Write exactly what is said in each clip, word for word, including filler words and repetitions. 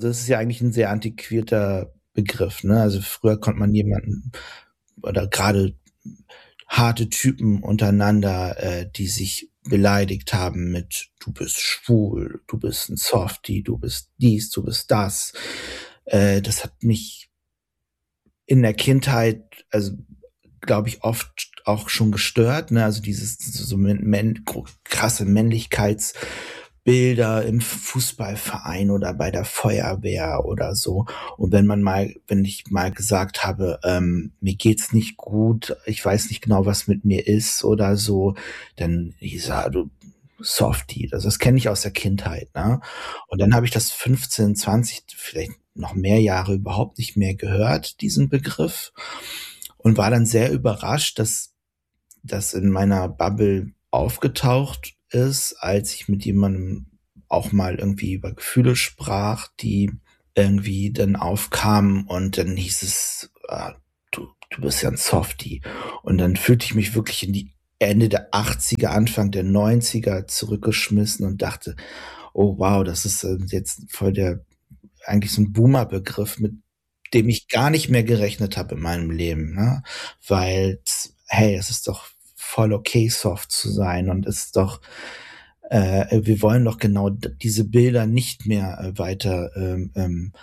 Das ist ja eigentlich 'n sehr antiquierter Begriff, ne? Also, früher konnte man jemanden oder grade harte Typen untereinander, äh, die sich beleidigt haben mit: „Du bist schwul, du bist 'n Softie, du bist dies, du bist das.“ Äh, das hat mich in der Kindheit, also, glaube ich, oft auch schon gestört, ne? Also, dieses s so män männ gro krasse Männlichkeitsbilder im F Fußballverein oder bei der Feuerwehr oder so. Und wenn man mal wenn ich mal gesagt habe, ähm: „Mir geht's nicht gut, ich weiß nicht genau, was mit mir ist“ oder so, dann hieß er: „Du Softie.“ Also, das kenne ich aus der Kindheit, ne? Und dann habe ich das fünfzehn, zwanzig, vielleicht noch mehr Jahre überhaupt nicht mehr gehört, diesen Begriff, und war dann sehr überrascht, dass das in meiner Bubble aufgetaucht ist, als ich mit jemandem auch mal irgendwie über Gefühle sprach, die irgendwie dann aufkamen und dann hieß es: „Ah, du du bist ja 'n Softie.“ Und dann fühlte ich mich wirklich in die Ende der Achtziger, Anfang der Neunziger zurückgeschmissen und dachte: „Oh wow, das ist, ähm, jetzt voll der eigentlich so 'n Boomer-Begriff, mit dem ich gar nicht mehr gerechnet habe in meinem Leben“, ne? Weil's hey, es ist doch voll okay, soft zu sein und es ist doch äh, wir wollen doch genau d diese Bilder nicht mehr, äh, weiter, ähm, ähm,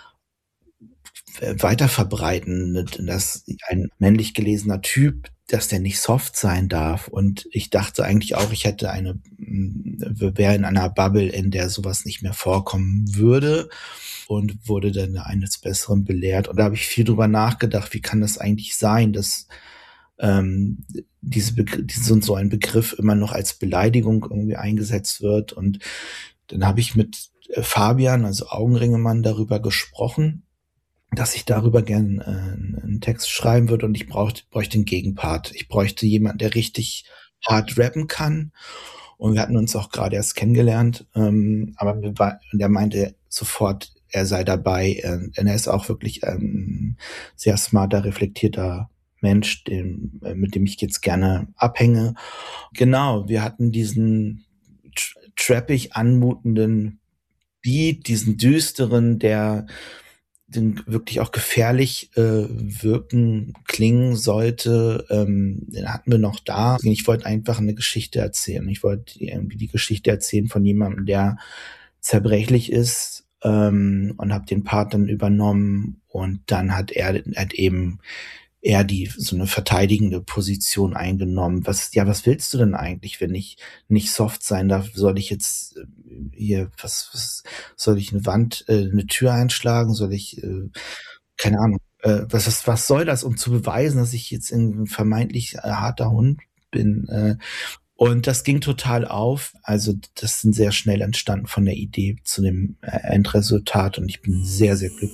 w weiter verbreiten, ne, d dass ein männlich gelesener Typ, dass der nicht soft sein darf. Und ich dachte eigentlich auch, ich hätte eine hm, w wäre in einer Bubble, in der so was nicht mehr vorkommen würde und wurde dann eines Besseren belehrt. Und da habe ich viel drüber nachgedacht: „Wie kann das eigentlich sein, dass, ähm, diese Begr die so so ein Begriff immer noch als Beleidigung irgendwie eingesetzt wird?“ Und dann habe ich mit, äh, Fabian, also Augenringemann, darüber gesprochen, dass ich darüber gern, äh, 'n 'n Text schreiben würde und ich braucht bräuchte 'n Gegenpart. Ich bräuchte jemanden, der richtig hart rappen kann. Und wir hatten uns auch grade erst kennengelernt, ähm, aber mir war und er meinte sofort, er sei dabei. Äh, denn er ist auch wirklich ein sehr smarter, reflektierter Mensch, dem äh, mit dem ich jetzt gerne abhänge. Genau, wir hatten diesen tr trappig anmutenden Beat, diesen düsteren, der den wirklich auch gefährlich, äh, wirken klingen sollte, ähm, den hatten wir noch da. Ich wollte einfach 'ne Geschichte erzählen. Ich wollte irgendwie die Geschichte erzählen von jemandem, der zerbrechlich ist, ähm, und habe den Part dann übernommen. Und dann hat er hat eben eher die so 'ne verteidigende Position eingenommen. „Was ja, was willst du denn eigentlich, wenn ich nicht soft sein darf? Soll ich jetzt, äh, hier was was soll ich 'ne Wand äh, 'ne Tür einschlagen? Soll ich, äh, keine Ahnung, äh, was was was soll das, um zu beweisen, dass ich jetzt 'n vermeintlich, äh, harter Hund bin?“ Äh, und das ging total auf. Also, d das sind sehr schnell entstanden von der Idee zu dem, äh, Endresultat und ich bin sehr, sehr glück